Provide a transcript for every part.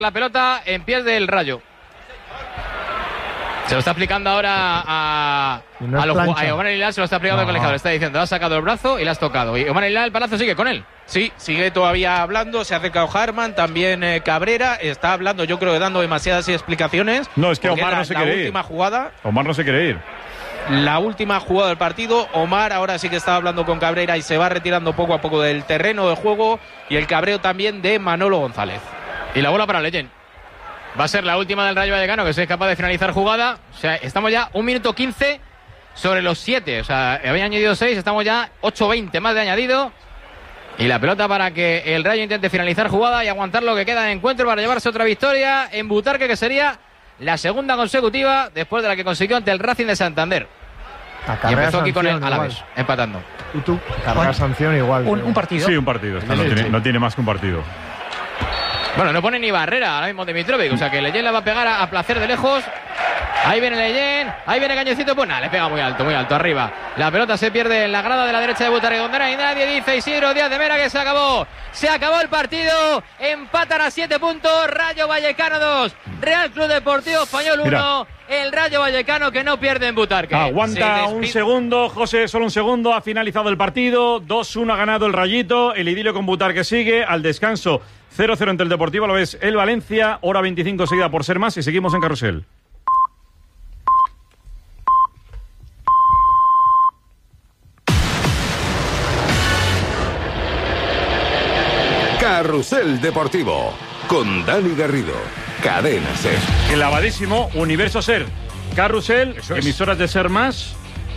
La pelota en pies del Rayo. Se lo está explicando ahora a Omar Hilal, se lo está explicando al colegiado. Le está diciendo, le has sacado el brazo y le has tocado. Y Omar Hilal, el Palacio sigue con él. Sí, sigue todavía hablando, se ha acercado Harman, también Cabrera, está hablando, yo creo que dando demasiadas explicaciones. No, es que Omar no se quiere ir. La última jugada. Omar no se quiere ir. La última jugada del partido, Omar ahora sí que está hablando con Cabrera y se va retirando poco a poco del terreno de juego, y el cabreo también de Manolo González. Y la bola para Leyen. Va a ser la última del Rayo Vallecano, que es capaz de finalizar jugada. O sea, estamos ya 1 minuto 15 sobre los 7. O sea, había añadido 6, estamos ya 8:20 más de añadido. Y la pelota para que el Rayo intente finalizar jugada y aguantar lo que queda de encuentro para llevarse otra victoria en Butarque, que sería la segunda consecutiva después de la que consiguió ante el Racing de Santander. Y empezó aquí con el Alavés, empatando. ¿Y tú? Carga sanción igual. ¿Un partido? Sí, un partido. No tiene más que un partido. Bueno, no pone ni barrera ahora mismo Dimitrovic, o sea que Leyen la va a pegar a placer de lejos. Ahí viene Leyen, ahí viene Cañoncito, pues nada, le pega muy alto, arriba. La pelota se pierde en la grada de la derecha de Butarque, donde no hay nadie, dice Isidro Díaz de Mera que se acabó el partido, empatan a 7 puntos, Rayo Vallecano 2, Real Club Deportivo Español 1, el Rayo Vallecano que no pierde en Butarque. Aguanta un segundo, José, solo un segundo, ha finalizado el partido, 2-1 ha ganado el Rayito, el idilio con Butarque sigue, al descanso 0-0 entre el Deportivo, lo ves el Valencia, hora 25 seguida por ser más y seguimos en Carrusel. Carrusel Deportivo con Dani Garrido, Cadena SER. Clavadísimo, Universo SER, Carrusel, emisoras de SER más,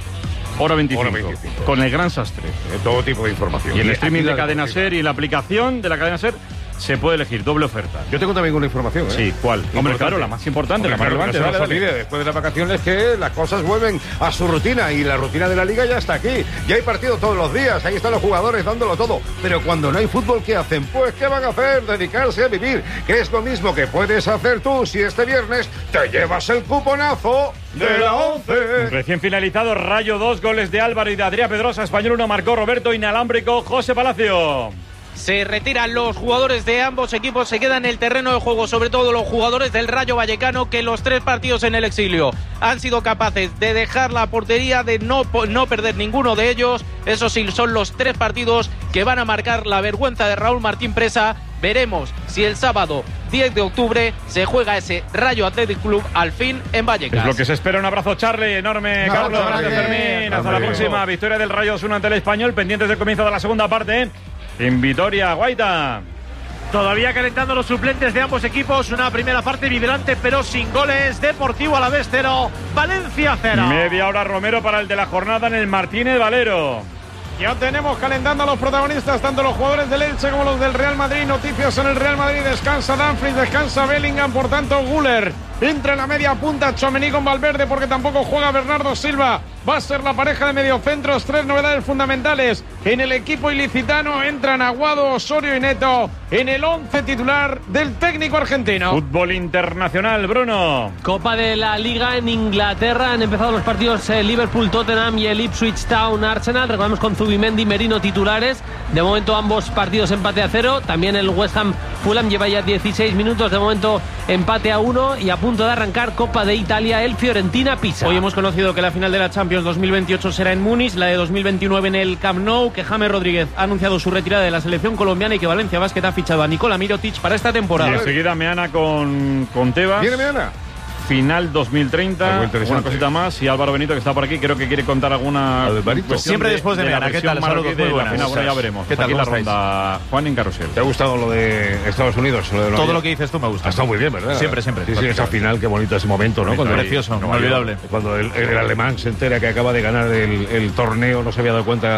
hora 25, con el gran sastre. Todo tipo de información. Y el streaming de Cadena SER y la aplicación de la Cadena SER se puede elegir, doble oferta. Yo tengo también una información, ¿eh? Sí, ¿cuál? Hombre, claro, la más importante, la más relevante. No se nos olvide, después de las vacaciones, que las cosas vuelven a su rutina y la rutina de la Liga ya está aquí. Ya hay partido todos los días, ahí están los jugadores dándolo todo. Pero cuando no hay fútbol, ¿qué hacen? Pues, ¿qué van a hacer? Dedicarse a vivir, que es lo mismo que puedes hacer tú si este viernes te llevas el cuponazo de la 11. Recién finalizado, Rayo 2, goles de Álvaro y de Adrián Pedrosa, Español 1, marcó Roberto, inalámbrico, José Palacio. Se retiran los jugadores de ambos equipos, se quedan en el terreno de juego, sobre todo los jugadores del Rayo Vallecano, que los 3 partidos en el exilio han sido capaces de dejar la portería, de no perder ninguno de ellos. Eso sí, son los 3 partidos que van a marcar la vergüenza de Raúl Martín Presa. Veremos si el sábado 10 de octubre se juega ese Rayo Athletic Club al fin en Vallecas. Es lo que se espera. Un abrazo, Charlie, enorme, Carlos, gracias, Fermín. Hasta la próxima. Victoria del Rayo 1 ante el Español, pendientes del comienzo de la segunda parte. En Vitoria, Guaita. Todavía calentando los suplentes de ambos equipos. Una primera parte vibrante pero sin goles. Deportivo Alavés 0, Valencia 0. Media hora Romero para el de la jornada en el Martínez Valero. Ya tenemos calentando a los protagonistas, tanto los jugadores del Elche como los del Real Madrid. Noticias en el Real Madrid: descansa Dumfries, descansa Bellingham, por tanto Güler entra en la media punta, Tchouaméni con Valverde, porque tampoco juega Bernardo Silva. Va a ser la pareja de mediocentros. 3 novedades fundamentales en el equipo ilicitano: entran Aguado, Osorio y Neto en el 11 titular del técnico argentino. Fútbol internacional, Bruno. Copa de la Liga en Inglaterra. Han empezado los partidos Liverpool-Tottenham y el Ipswich Town-Arsenal. Recordamos con Zubimendi y Merino titulares. De momento ambos partidos empate a 0. También el West Ham-Fulham lleva ya 16 minutos. De momento empate a 1 y a punto de arrancar Copa de Italia, el Fiorentina-Pisa. Hoy hemos conocido que la final de la Champions 2028 será en Múnich, la de 2029 en el Camp Nou, que James Rodríguez ha anunciado su retirada de la selección colombiana y que Valencia Basket ha fichado a Nikola Mirotic para esta temporada. Y enseguida Meana con Tebas. ¿Viene Meana? Final 2030, una cosita más, y Álvaro Benito, que está por aquí, creo que quiere contar alguna siempre después de Meana. ¿Qué tal? Saludos, muy buenas. Bueno, ya veremos. ¿Qué tal? Aquí la ronda, Juan en Carrusel. ¿Te ha gustado lo de Estados Unidos? Todo lo que dices tú me gusta. Ha estado muy bien, ¿verdad? Siempre. Sí, esa final, qué bonito ese momento, ¿no? Precioso, inolvidable. Cuando el alemán se entera que acaba de ganar el torneo, no se había dado cuenta.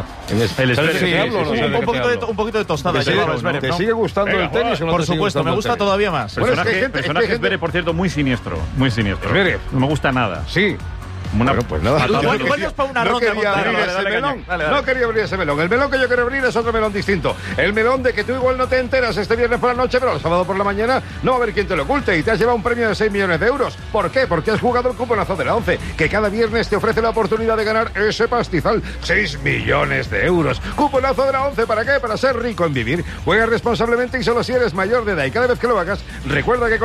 Un poquito de tostada. ¿Te sigue gustando el tenis? Por supuesto, me gusta todavía más. Personaje Zverev, por cierto, muy siniestro. Muy siniestro. No me gusta nada. Sí. Bueno, pues nada. Igual nos para una no ronda. quería abrir ese melón. No quería abrir ese melón. El melón que yo quiero abrir es otro melón distinto. El melón de que tú igual no te enteras este viernes por la noche, pero el sábado por la mañana no va a haber quien te lo oculte y te has llevado un premio de 6 millones de euros. ¿Por qué? Porque has jugado el cuponazo de la 11, que cada viernes te ofrece la oportunidad de ganar ese pastizal. 6 millones de euros. Cuponazo de la 11, ¿para qué? Para ser rico en vivir. Juega responsablemente y solo si eres mayor de edad. Y cada vez que lo hagas, recuerda que con